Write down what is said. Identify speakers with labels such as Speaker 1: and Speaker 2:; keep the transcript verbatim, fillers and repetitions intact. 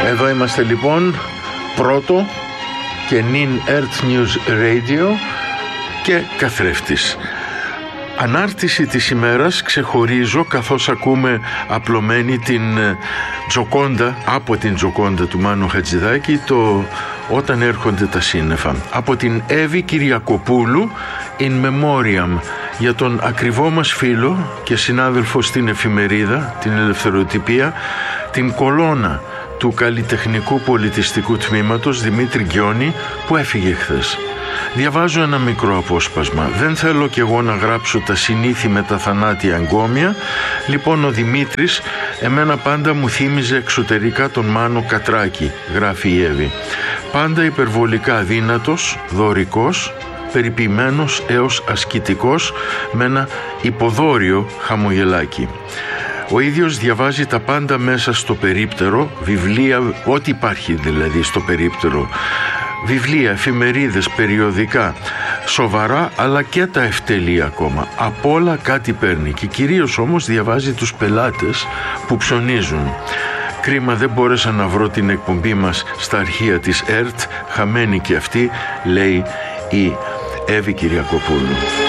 Speaker 1: Εδώ είμαστε λοιπόν, πρώτο και νυν Earth News Radio και καθρέφτης. Ανάρτηση της ημέρας ξεχωρίζω καθώς ακούμε απλωμένη την Τζοκόντα, από την Τζοκόντα του Μάνου Χατζηδάκη, το «Όταν έρχονται τα σύννεφα». Από την Εύη Κυριακοπούλου, In Memoriam, για τον ακριβό μας φίλο και συνάδελφο στην εφημερίδα, την Ελευθεροτυπία, την κολόνα του καλλιτεχνικού πολιτιστικού τμήματος Δημήτρη Γκιόνη, που έφυγε χθες. Διαβάζω ένα μικρό απόσπασμα. Δεν θέλω κι εγώ να γράψω τα συνήθη με τα θανάτια εγκόμια. Λοιπόν, ο Δημήτρης εμένα πάντα μου θύμιζε εξωτερικά τον Μάνο Κατράκη, γράφει η Εύη. Πάντα υπερβολικά αδύνατος, δωρικός, περιποιημένος έως ασκητικός, με ένα υποδόριο χαμογελάκι. Ο ίδιος διαβάζει τα πάντα μέσα στο περίπτερο, βιβλία, ό,τι υπάρχει δηλαδή στο περίπτερο. Βιβλία, εφημερίδες, περιοδικά, σοβαρά αλλά και τα ευτελή ακόμα. Απ' όλα κάτι παίρνει και κυρίως όμως διαβάζει τους πελάτες που ψωνίζουν. Κρίμα δεν μπόρεσα να βρω την εκπομπή μας στα αρχεία της ΕΡΤ, χαμένη και αυτή, λέει η Εύη Κυριακοπούλου.